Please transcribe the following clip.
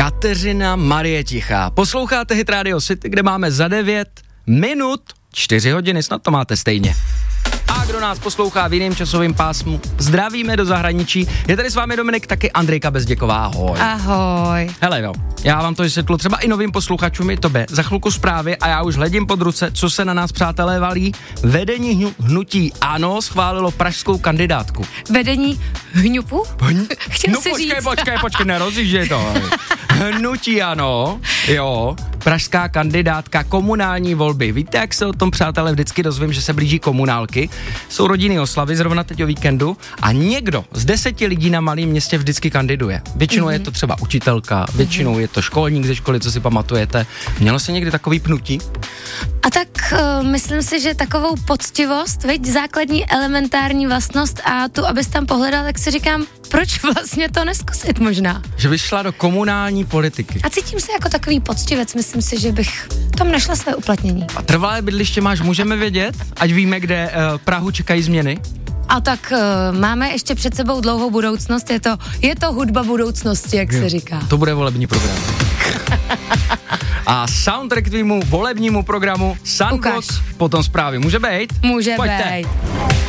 Kateřina Marie Tichá. Posloucháte Hit Radio City, kde máme za 9 minut 4 hodiny, snad to máte stejně. A kdo nás poslouchá v jiném časovém pásmu, zdravíme do zahraničí. Je tady s vámi Dominik, taky Andrejka Bezděková, ahoj. Ahoj. Hele jo, já vám to vysvětlu třeba i novým posluchačům i tobě. Za chvilku zprávy a já už hledím pod ruce, co se na nás, přátelé, valí. Vedení hnutí ANO schválilo pražskou kandidátku. Vedení hňupu? No počkej, nerozjížděj to. Hnutí ANO, jo, pražská kandidátka, komunální volby. Víte, jak se o tom, přátelé, vždycky dozvím, že se blíží komunálky. Jsou rodinné oslavy, zrovna teď o víkendu a někdo z 10 lidí na malém městě vždycky kandiduje. Většinou je to třeba učitelka, většinou je to školník ze školy, co si pamatujete. Mělo se někdy takový pnutí? A tak myslím si, že takovou poctivost, veď základní elementární vlastnost a tu, abys tam pohledal, tak si říkám, proč vlastně to neskusit možná? Že bys šla do komunální politiky. A cítím se jako takový poctivec, myslím si, že bych tam našla své uplatnění. A trvalé bydliště máš, můžeme vědět, ať víme, kde Prahu čekají změny? A tak máme ještě před sebou dlouhou budoucnost, je to hudba budoucnosti, jak se říká. To bude volební program. A soundtrack tvýmu volebnímu programu Sunbox, potom zprávy. Může být? Může být.